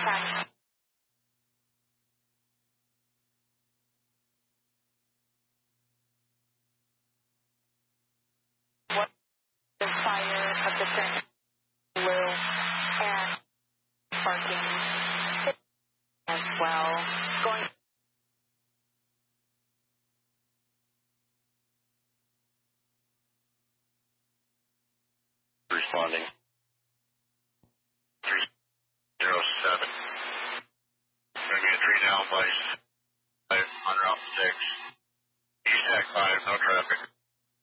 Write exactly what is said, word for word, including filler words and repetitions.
contact. What the fire of the current blue and parking as well. Going responding. three zero seven. Going to be a three now, place.